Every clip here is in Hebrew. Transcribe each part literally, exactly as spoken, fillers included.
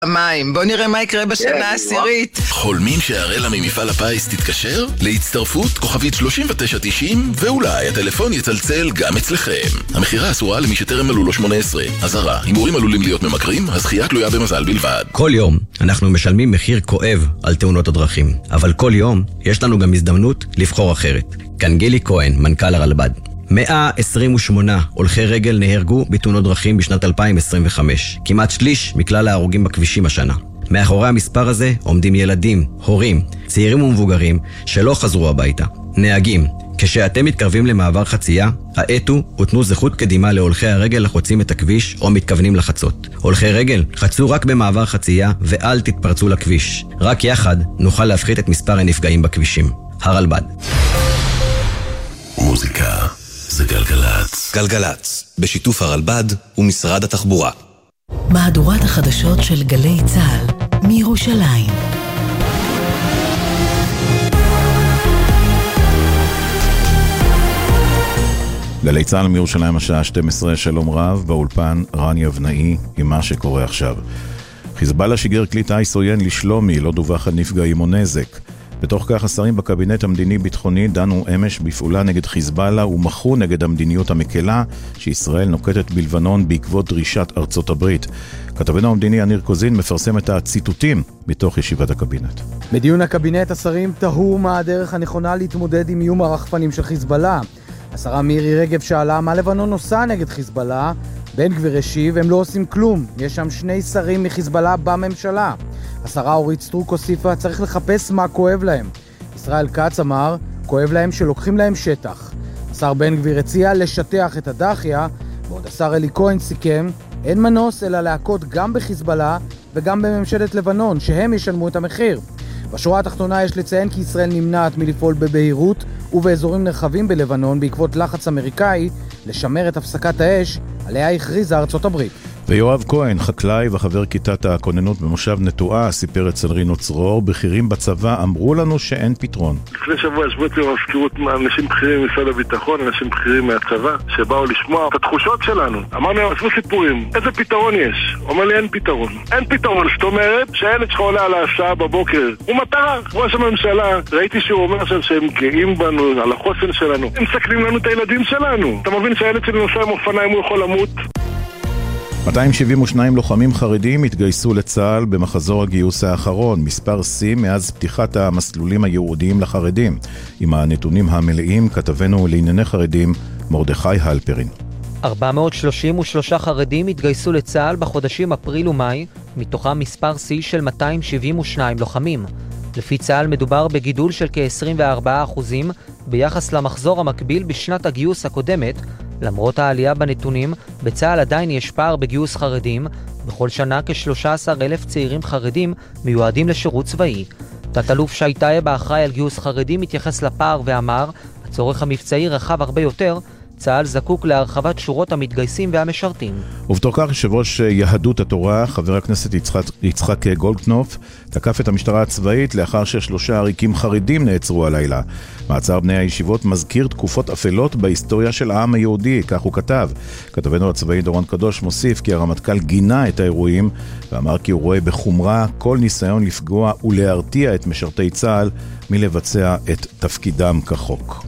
מים. בוא נראה מה יקרה בשנה העשירית. חולמים שהרלה ממפעל הפיס תתקשר? להצטרפות כוכבית שלושים ותשע תשעים, ואולי הטלפון יצלצל גם אצלכם. המחירה אסורה למי שטרם מלאו לו שמונה עשרה. אזהרה, הימורים עלולים להיות ממכרים, הזכייה תלויה במזל בלבד. כל יום אנחנו משלמים מחיר כואב על תאונות הדרכים, אבל כל יום יש לנו גם הזדמנות לבחור אחרת. כאן גילי כהן, מנכ"ל הרלב"ד. מאה עשרים ושמונה הולכי רגל נהרגו בתאונות דרכים בשנת אלפיים עשרים וחמש, כמעט שליש מכלל ההרוגים בכבישים השנה. מאחורי המספר הזה עומדים ילדים, הורים, צעירים ומבוגרים שלא חזרו הביתה. נהגים, כשאתם מתקרבים למעבר חצייה, האטו ותנו זכות קדימה להולכי הרגל החוצים את הכביש או מתכוונים לחצות. הולכי רגל, חצו רק במעבר חצייה ואל תתפרצו לכביש. רק יחד נוכל להפחית את מספר הנפגעים בכבישים. הרלב"ד. מוזיקה זה גלגלץ. גלגלץ, בשיתוף הרלב"ד ומשרד התחבורה. מהדורת החדשות של גלי צהל מירושלים. גלי צהל מירושלים השעה שתים עשרה, שלום רב, באולפן רן יבנאי עם מה שקורה עכשיו. חיזבאללה שיגר כלי טיס עוין לשלומי, לא דווח על נפגעים או נזק. בתוך כך השרים בקבינט המדיני-ביטחוני דנו אמש בפעולה נגד חיזבאללה ומחו נגד המדיניות המקלה שישראל נוקטת בלבנון בעקבות דרישת ארצות הברית. כתבנו המדיני יניר קוזין מפרסם את הציטוטים בתוך ישיבת הקבינט. בדיון הקבינט השרים תהו מה הדרך הנכונה להתמודד עם איום הרחפנים של חיזבאללה. השרה מירי רגב שאלה מה לבנון עושה נגד חיזבאללה. בן גביר השיב, הם לא עושים כלום. יש שם שני שרים מחיזבאללה בממשלה. השרה אורית סטרוק הוסיפה, צריך לחפש מה כואב להם. ישראל כץ אמר, כואב להם שלוקחים להם שטח. השר בן גביר הציע לשטח את הדחיה, ועוד השר אלי כהן סיכם, אין מנוס אלא להכות גם בחיזבאללה וגם בממשלת לבנון, שהם ישלמו את המחיר. בשורה התחתונה יש לציין כי ישראל נמנעת מלפעול בבהירות ובאזורים נרחבים בלבנון בעקבות לחץ אמריקאי לשמר את הפסקת האש עליה הכריזה ארצות הברית. ויואב כהן, חקלאי וחבר כיתת הכוננות במושב נטועה, סיפר אצל רינו צרור, בכירים בצבא אמרו לנו שאין פתרון. לפני שבוע ישבתי במזכירות אנשים בכירים ממשרד הביטחון, אנשים בכירים מהצבא, שבאו לשמוע את התחושות שלנו. אמרנו, עשו סיפורים, איזה פתרון יש? אומר לי, אין פתרון. אין פתרון, זאת אומרת שהילד שלך עולה על ההסעה בבוקר. הוא מטרה, ראש הממשלה, ראיתי שהוא אומר שם שהם גאים בנו, על החוסן שלנו. הם מסכנים לנו את הילדים שלנו. אתה מבין שהילד שלי נוסע עם אופניים, הוא יכול למות? מאתיים שבעים ושניים לוחמים חרדים התגייסו לצה"ל במחזור הגיוס האחרון, מספר שיא מאז פתיחת המסלולים הייעודיים לחרדים. עם הנתונים המלאים כתבנו לענייני חרדים מרדכי הלפרין. ארבע מאות שלושים ושלושה חרדים התגייסו לצה"ל בחודשים אפריל ומאי, מתוכם מספר שיא של מאתיים שבעים ושניים לוחמים. לפי צה"ל מדובר בגידול של כ-עשרים וארבעה אחוזים ביחס למחזור המקביל בשנת הגיוס הקודמת. למרות העלייה בנתונים, בצה"ל עדיין יש פער בגיוס חרדים. בכל שנה כ-שלושה עשר אלף צעירים חרדים מיועדים לשירות צבאי. תת-אלוף שי טייב, האחראי על גיוס חרדים, התייחס לפער ואמר, הצורך המבצעי רחב הרבה יותר, צה"ל זקוק להרחבת שורות המתגייסים והמשרתים. ובתור כך, יושב ראש יהדות התורה, חבר הכנסת יצחק, יצחק גולדקנופ, תקף את המשטרה הצבאית לאחר ששלושה עריקים חרדים נעצרו הלילה. מעצר בני הישיבות מזכיר תקופות אפלות בהיסטוריה של העם היהודי, כך הוא כתב. כתבנו הצבאי דורון קדוש מוסיף כי הרמטכ"ל גינה את האירועים, ואמר כי הוא רואה בחומרה כל ניסיון לפגוע ולהרתיע את משרתי צה"ל מלבצע את תפקידם כחוק.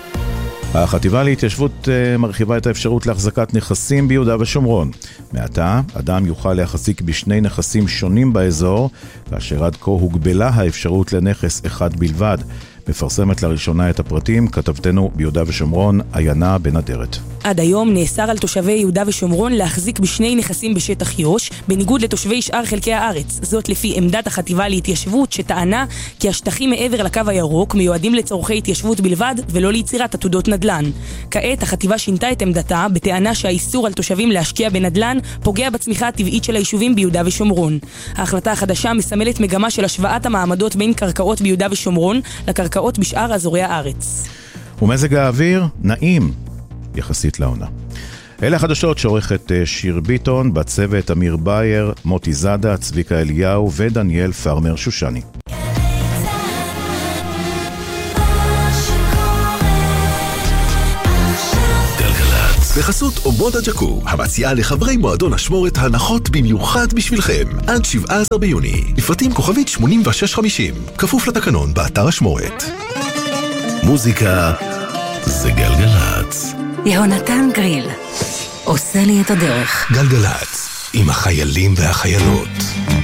החטיבה להתיישבות מרחיבה את האפשרות להחזקת נכסים ביהודה ושומרון. מעתה, אדם יוכל להחזיק בשני נכסים שונים באזור, כאשר עד כה הוגבלה האפשרות לנכס אחד בלבד. מפרסמת לראשונה את הפרטים כתבתנו ביהודה ושומרון, עיינה בן אדרת. עד היום נאסר על תושבי יהודה ושומרון להחזיק בשני נכסים בשטח יו"ש, בניגוד לתושבי שאר חלקי הארץ. זאת לפי עמדת החטיבה להתיישבות, שטענה כי השטחים מעבר לקו הירוק מיועדים לצורכי התיישבות בלבד ולא ליצירת עתודות נדל"ן. כעת החטיבה שינתה את עמדתה בטענה שהאיסור על תושבים להשקיע בנדל"ן פוגע בצמיחה הטבעית של היישובים ביהודה ושומרון. ההחלטה החדשה מסמלת מגמה של השוואת המעמדות בין קרקעות ביהודה ושומרון לקרקעות בשאר אזורי הארץ. ומזג האוויר נעים יחסית לעונה. אלה החדשות שעורכת שיר ביטון, בצוות אמיר בייר, מוטי זדה, צביקה אליהו ודניאל פרמר שושני. גלגלצ. בחסות אומודה ג'קו, המציעה לחברי מועדון השמורת הנחות במיוחד בשבילכם. עד שבעה עשר ביוני. לפרטים כוכבית שמונים ושש חמישים. כפוף לתקנון באתר השמורת. מוזיקה זה גלגלץ. יהונתן גריל עושה לי את הדרך. גלגלץ, עם החיילים והחיילות.